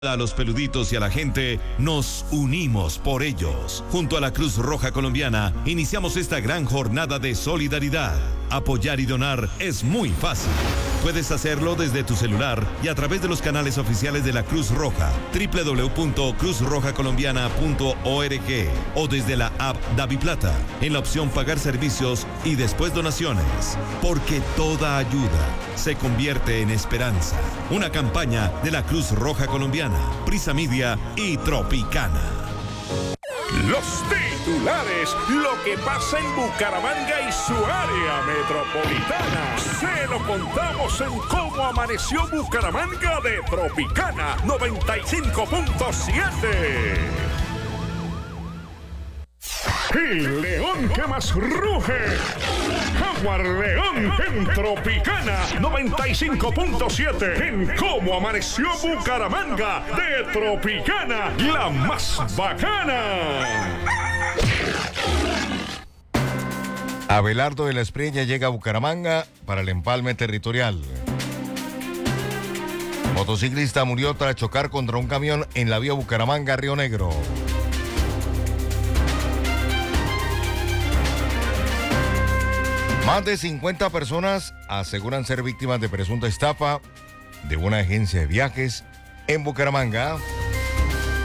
A los peluditos y a la gente, nos unimos por ellos. Junto a la Cruz Roja Colombiana, iniciamos esta gran jornada de solidaridad. Apoyar y donar es muy fácil. Puedes hacerlo desde tu celular y a través de los canales oficiales de la Cruz Roja, www.cruzrojacolombiana.org o desde la app DaviPlata, en la opción Pagar Servicios y después Donaciones. Porque toda ayuda se convierte en esperanza. Una campaña de la Cruz Roja Colombiana, Prisa Media y Tropicana. Los titulares, lo que pasa en Bucaramanga y su área metropolitana. Se lo contamos en Cómo Amaneció Bucaramanga de Tropicana 95.7. El león que más ruge, Jaguar León en Tropicana 95.7. En Cómo Amaneció Bucaramanga de Tropicana, la más bacana. Abelardo de la Espriella llega a Bucaramanga para el empalme territorial. Motociclista murió tras chocar contra un camión en la vía Bucaramanga-Río Negro. Más de 50 personas aseguran ser víctimas de presunta estafa de una agencia de viajes en Bucaramanga.